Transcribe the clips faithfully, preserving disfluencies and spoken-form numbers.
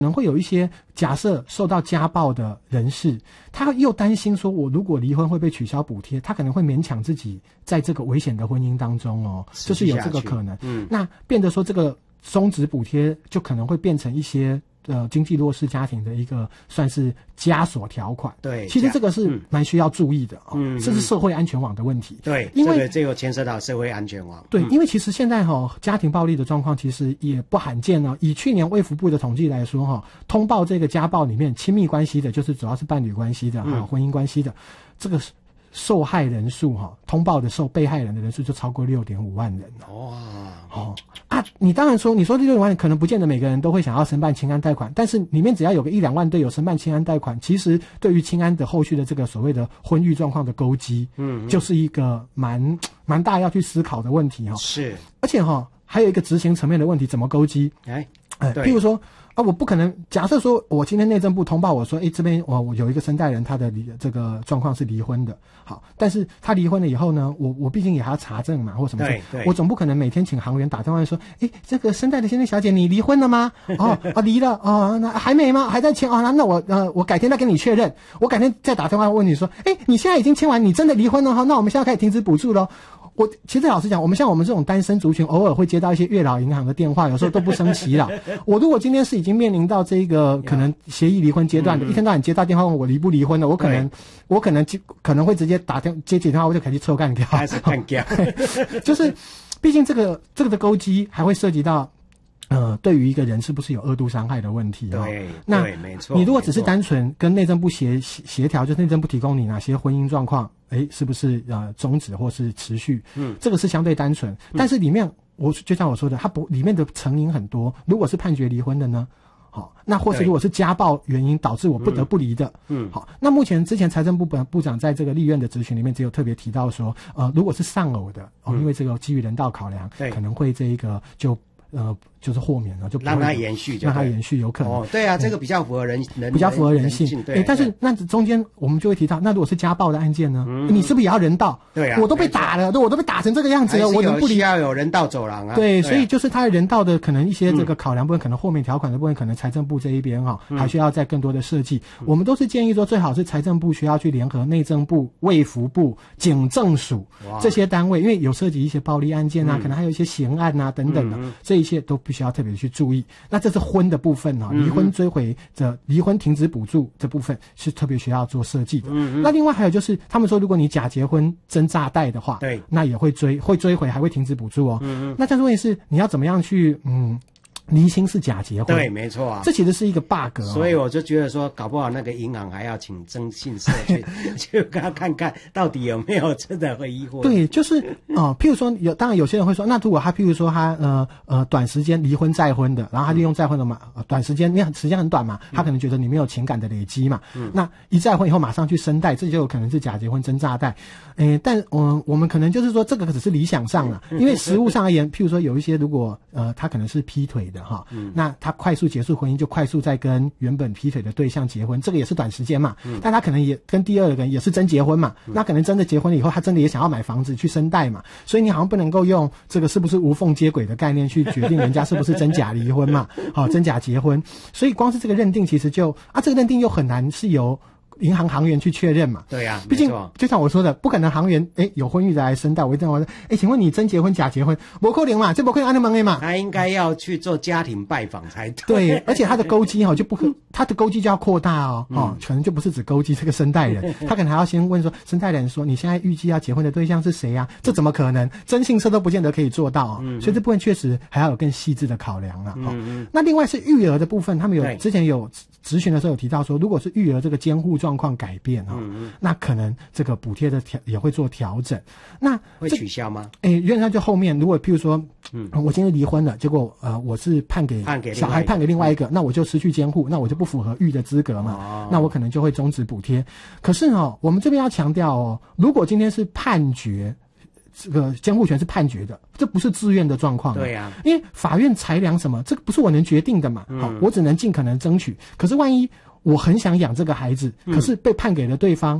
可能会有一些假设受到家暴的人士，他又担心说，我如果离婚会被取消补贴，他可能会勉强自己在这个危险的婚姻当中哦，就是有这个可能。嗯，那变得说这个终止补贴就可能会变成一些呃经济弱势家庭的一个算是枷锁条款。对，其实这个是蛮需要注意的哦，嗯，这是社会安全网的问题。对，因为、这个、 这个牵涉到社会安全网。 对，嗯、因为其实现在哈、哦、家庭暴力的状况其实也不罕见哦。以去年卫福部的统计来说哈、哦，通报这个家暴里面亲密关系的，就是主要是伴侣关系的，还有、嗯、婚姻关系的，这个受害人数哈、哦，通报的受被害人的人数就超过六点五万人了。哇，哦啊，你当然说，你说这六点五万人可能不见得每个人都会想要申办青安贷款，但是里面只要有个一两万对有申办青安贷款，其实对于青安的后续的这个所谓的婚育状况的勾稽，嗯，就是一个蛮蛮大要去思考的问题哈、哦。是，而且哈、哦、还有一个执行层面的问题，怎么勾稽？哎，哎，譬如说。啊，我不可能假设说，我今天内政部通报我说，哎，这边我我有一个生代人，他的离这个状况是离婚的，好，但是他离婚了以后呢，我我毕竟也还要查证嘛，或什么事，我总不可能每天请行员打电话说，哎，这个生代的先生小姐，你离婚了吗？哦，啊，离了，哦，那还没吗？还在签啊？那那我呃，我改天再跟你确认，我改天再打电话问你说，哎，你现在已经签完，你真的离婚了哈？那我们现在可以停止补助咯。我其实老实讲，我们像我们这种单身族群，偶尔会接到一些月老银行的电话，有时候都不生气了。我如果今天是已经面临到这个可能协议离婚阶段的，一天到晚接到电话问我离不离婚的，我可能我可能可能会直接打电接起电话，我就开始抽干掉，开始干掉。就是，毕竟这个这个的勾稽还会涉及到。呃，对于一个人是不是有二度伤害的问题啊？对，那没错。你如果只是单纯跟内政部协协调，就是内政部提供你哪些婚姻状况，哎，是不是呃终止或是持续？嗯，这个是相对单纯。但是里面，我就像我说的，它不里面的成因很多。如果是判决离婚的呢？好，那或是如果是家暴原因导致我不得不离的，嗯，好，那目前之前财政部本部长在这个立院的质询里面只有特别提到说，呃，如果是丧偶的，哦，因为这个基于人道考量，可能会这一个就。呃，就是豁免了，就不让它延续就， 让它延续有可能。 哦，对啊，这个比较符合人人， 比较符合人性。 对， 欸、但是那中间我们就会提到，那如果是家暴的案件呢？嗯、你是不是也要人道？对啊，我都被打了，我都被打成这个样子了，我能不离？ 需要有人道走廊啊。 对，所以就是他的人道的可能一些这个考量部分，嗯、可能豁免条款的部分，可能财政部这一边哈、哦，还需要再更多的设计。嗯、我们都是建议说，最好是财政部需要去联合内政部、卫福部、警政署这些单位，因为有涉及一些暴力案件啊，嗯、可能还有一些刑案啊等等的，嗯、这一切都必须要特别去注意。那这是婚的部分啊，离婚追回的离婚停止补助这部分是特别需要做设计的。嗯、那另外还有就是，他们说如果你假结婚真诈贷的话，对，那也会追会追回，还会停止补助哦。嗯、那但是问题是，你要怎么样去嗯？厘清是假结婚， 对，没错啊， 这其实是一个 bug 哦。 所以我就觉得说，搞不好那个银行还要请征信社去去给他看看，到底有没有真的会离婚。 对，就是哦、呃，譬如说有，当然有些人会说，那如果他譬如说他呃呃短时间离婚再婚的，然后他利用再婚的嘛，呃、短时间因为时间很短嘛，他可能觉得你没有情感的累积嘛，嗯、那一再婚以后马上去生贷，这就有可能是假结婚真诈贷。诶、呃，但我、呃、我们可能就是说这个只是理想上了，因为实务上而言，譬如说有一些如果呃他可能是劈腿的。哈，嗯，那他快速结束婚姻，就快速再跟原本劈腿的对象结婚，这个也是短时间嘛，嗯，但他可能也跟第二个人也是真结婚嘛，嗯、那可能真的结婚了以后，他真的也想要买房子去生贷嘛，所以你好像不能够用这个是不是无缝接轨的概念去决定人家是不是真假离婚嘛，好，真假结婚，所以光是这个认定其实就啊，这个认定又很难是由银行行员去确认嘛，对呀、啊，毕竟就像我说的，不可能行员哎有婚育的来申贷，我一定要说，哎，请问你真结婚假结婚？不可能嘛，这不可能按那么的嘛， 他应该要去做家庭拜访才对。 对，而且他的勾稽哈就不可，他的勾稽就要扩大哦，嗯、哦，可能就不是只勾稽这个申贷人，他可能还要先问说，申贷人说你现在预计要结婚的对象是谁呀、啊？这怎么可能？征信社都不见得可以做到哦，嗯、所以这部分确实还要有更细致的考量了。哦、嗯，那另外是育儿的部分，他们有之前有质询的时候有提到说，如果是育儿这个监护状况改变。嗯嗯，那可能这个补贴的调也会做调整，那会取消吗？ 诶，原来就后面如果譬如说，嗯，我今天离婚了，结果呃我是判给判给小孩判给另外一个，那我就失去监护，那我就不符合育的资格嘛，哦、那我可能就会终止补贴。可是哦，我们这边要强调哦，如果今天是判决。这个监护权是判决的，这不是自愿的状况。对呀、啊，因为法院裁量什么，这个不是我能决定的嘛。好、嗯，我只能尽可能争取。可是万一我很想养这个孩子，嗯、可是被判给了对方，对，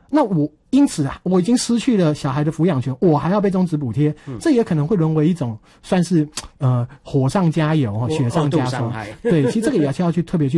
那我因此啊，我已经失去了小孩的抚养权，我还要被终止补贴，嗯、这也可能会沦为一种算是呃火上加油、雪上加霜。对，其实这个也是要去特别去。